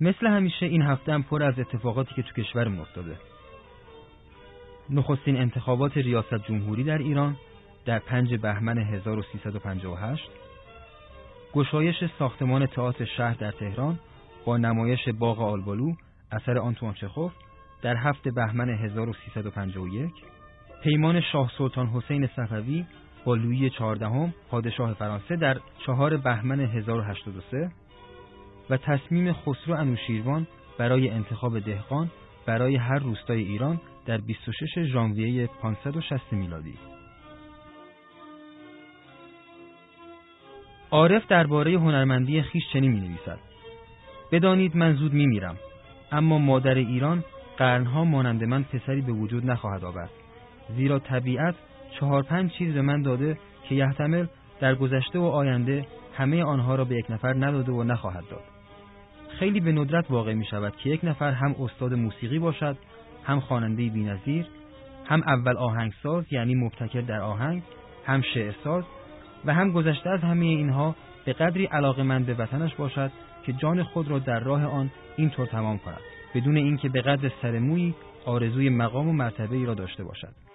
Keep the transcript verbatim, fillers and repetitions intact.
مثل همیشه این هفته هم پر از اتفاقاتی که تو کشورمون افتاده. نخستین انتخابات ریاست جمهوری در ایران در پنجم بهمن هزار و سیصد و پنجاه و هشت، گشایش ساختمان تئاتر شهر در تهران با نمایش باغ آلبالو اثر آنتوان چخوف در هفتم بهمن هزار و سیصد و پنجاه و یک، پیمان شاه سلطان حسین صفوی با لویی چهاردهم پادشاه فرانسه در چهارم بهمن هزار و هشتاد و سه و تصمیم خسرو انوشیروان برای انتخاب دهقان برای هر روستای ایران در بیست و ششم ژانویه پانصد و شصت میلادی. عارف درباره هنرمندی خیش چنین می‌نویسد: بدانید من زود می‌میرم، اما مادر ایران قرنها مانند من پسری به وجود نخواهد آورد، زیرا طبیعت چهار پنج چیز به من داده که یحتمل در گذشته و آینده همه آنها را به یک نفر نداده و نخواهد داد. خیلی به ندرت واقع می شود که یک نفر هم استاد موسیقی باشد، هم خواننده بی‌نظیر، هم اول آهنگساز یعنی مبتکر در آهنگ، هم شعرساز و هم گذشته از همه اینها به قدری علاقه‌مند به وطنش باشد که جان خود را در راه آن اینطور تمام کند، بدون اینکه به قدر سر مویی آرزوی مقام و مرتبه‌ای را داشته باشد.